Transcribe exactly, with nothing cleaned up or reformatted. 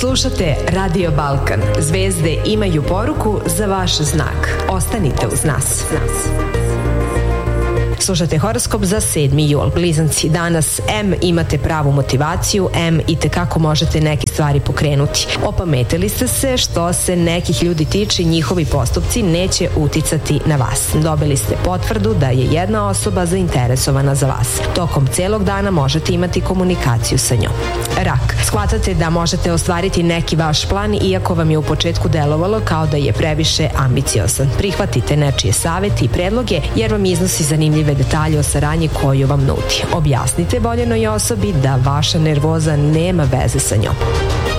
Slušate Radio Balkan. Zvezde imaju poruku za vaš znak. Ostanite uz nas. Slušate horoskop za sedmi jul. Blizanci, danas em imate pravu motivaciju, em i tekako možete neke stvari pokrenuti. Opametili ste se, što se nekih ljudi tiče, njihovi postupci neće uticati na vas. Dobili ste potvrdu da je jedna osoba zainteresovana za vas. Tokom celog dana možete imati komunikaciju sa njom. Rak, shvatate da možete ostvariti neki vaš plan iako vam je u početku delovalo kao da je previše ambiciozan. Prihvatite nečije savete i predloge jer vam iznosi zanimljive detalje o saradnji koju vam nudi. Objasnite voljenoj osobi da vaša nervoza nema veze sa njom.